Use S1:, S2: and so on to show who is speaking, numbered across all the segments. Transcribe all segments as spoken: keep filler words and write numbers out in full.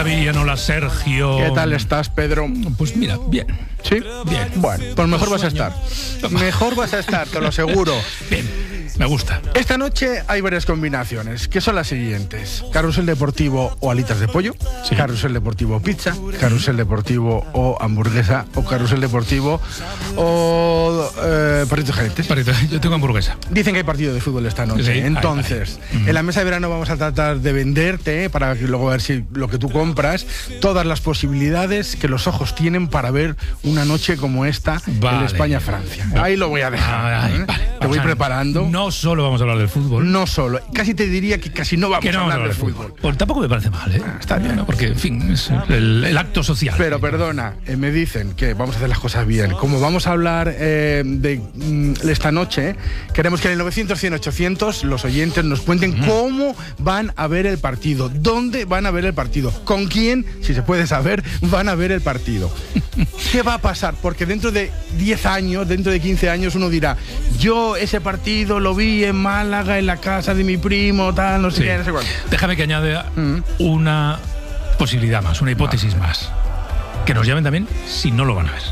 S1: Hola Miriam, hola Sergio.
S2: ¿Qué tal estás, Pedro?
S1: Pues mira, bien.
S2: ¿Sí?
S1: Bien.
S2: Bueno, pues mejor vas a
S1: Sueño.
S2: estar. Mejor vas a estar, te lo aseguro.
S1: Bien, me gusta.
S2: Esta noche hay varias combinaciones, que son las siguientes: carrusel deportivo o alitas de pollo,
S1: Sí.
S2: carrusel deportivo o pizza, carrusel deportivo o hamburguesa, o carrusel deportivo o eh, perritos calientes.
S1: Parito, yo tengo hamburguesa.
S2: Dicen que hay partido de fútbol esta noche.
S1: Sí, hay,
S2: Entonces,
S1: hay. Mm.
S2: en la mesa de verano vamos a tratar de venderte, para que luego ver si lo que tú compras, todas las posibilidades que los ojos tienen para ver una noche como esta
S1: Vale.
S2: en España-Francia. Ahí lo voy a dejar.
S1: Ay,
S2: ¿eh?
S1: vale.
S2: Te
S1: Vamos
S2: voy
S1: a-
S2: preparando.
S1: No solo vamos a hablar del fútbol.
S2: No solo, casi te diría que casi no vamos
S1: que no
S2: a
S1: vamos a
S2: hablar
S1: hablar
S2: de
S1: del
S2: fútbol.
S1: fútbol. Pues tampoco me parece mal, ¿eh?
S2: Ah, está bien.
S1: Bueno, porque, en fin, es el, el acto social.
S2: Pero perdona, eh, me dicen que vamos a hacer las cosas bien. Como vamos a hablar eh, de mm, esta noche, queremos que en el novecientos, cien, ochocientos los oyentes nos cuenten
S1: Mm.
S2: cómo van a ver el partido, dónde van a ver el partido, con quién, si se puede saber, van a ver el partido. ¿Qué va a pasar? Porque dentro de diez años, dentro de quince años, uno dirá: yo ese partido lo vi en Málaga, en la casa de mi primo, tal, no sé
S1: Sí.
S2: qué, no sé cuánto.
S1: Déjame que añade
S2: Mm.
S1: una posibilidad más, una hipótesis más. Que nos llamen también si no lo van a ver.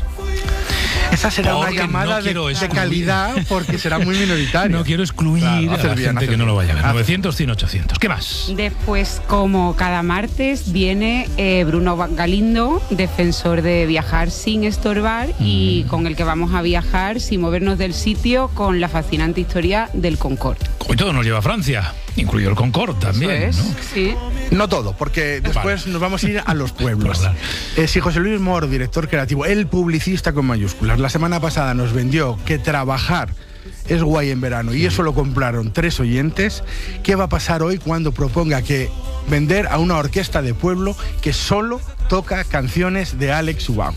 S2: Esa será una
S1: Porque
S2: llamada
S1: no
S2: de,
S1: quiero
S2: de
S1: excluir.
S2: calidad, porque será muy minoritaria.
S1: No quiero excluir
S2: Claro,
S1: a
S2: haces
S1: la
S2: bien,
S1: gente
S2: haces
S1: que no
S2: bien.
S1: lo vaya a ver.
S2: Haces-
S1: novecientos, cien, ochocientos. ¿Qué más?
S3: Después, como cada martes, viene eh, Bruno Galindo, defensor de viajar sin estorbar y con el que vamos a viajar sin movernos del sitio con la fascinante historia del Concorde.
S1: Hoy todo nos lleva a Francia, incluido el Concorde también,
S3: Eso es,
S1: ¿no?
S3: sí.
S2: No todo, porque después nos vamos a ir a los pueblos.
S1: Claro.
S2: Eh, sí, José Luis Moro, director creativo, el publicista con mayúsculas, la semana pasada nos vendió que trabajar es guay en verano y eso lo compraron tres oyentes. ¿Qué va a pasar hoy cuando proponga que vender a una orquesta de pueblo que solo toca canciones de Alex Ubago?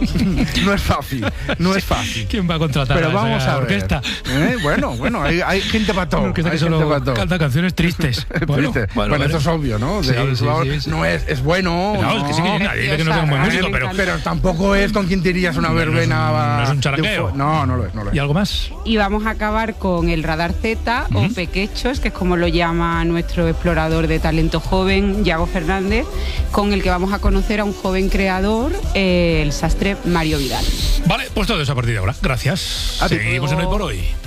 S2: No es fácil, no es fácil.
S1: ¿Quién va a contratar
S2: Pero
S1: a esa
S2: vamos a ver.
S1: orquesta?
S2: ¿Eh? Bueno, bueno, hay, hay gente para todo.
S1: Una orquesta
S2: hay
S1: que
S2: gente
S1: solo
S2: para todo.
S1: canta canciones tristes. Bueno,
S2: Triste.
S1: bueno,
S2: Bueno, esto es
S1: veremos.
S2: obvio, ¿no? De
S1: Sí,
S2: Alex
S1: sí,
S2: Ubago
S1: sí, sí.
S2: no es, es bueno.
S1: No, es que sí, que nadie dice que no sea un buen músico, pero...
S2: Pero tampoco es con quien te irías a una
S1: No es un-
S2: verbena.
S1: no es un
S2: de
S1: charangueo.
S2: fo- No, no lo es, no lo es.
S1: ¿Y algo más?
S3: Y vamos a acabar con el Radar Z o
S1: Ujú.
S3: Pequechos, que es como lo llama nuestro explorador de talento joven, Yago Fernández, con el que vamos a conocer a un joven creador, eh, el sastre Mario Vidal.
S1: Vale, pues todo eso a partir de ahora. Gracias.
S2: A ti.
S1: Seguimos en Hoy por Hoy.